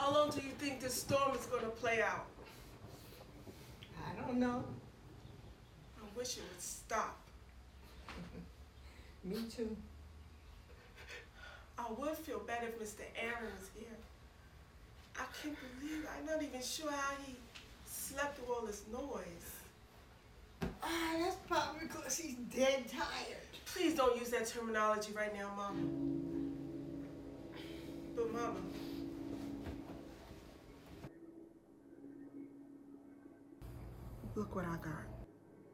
How long do you think this storm is going to play out? I don't know. I wish it would stop. Me too. I would feel better if Mr. Aaron was here. I can't believe it. I'm not even sure how he slept through all this noise. That's probably because he's dead tired. Please don't use that terminology right now, Mama. But Mama, look what I got.